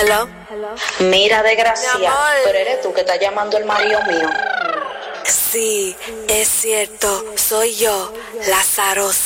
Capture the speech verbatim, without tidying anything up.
Hello. Mira, desgracia, pero eres tú que estás llamando el marido mío. Sí, es cierto, soy yo, Lázaro.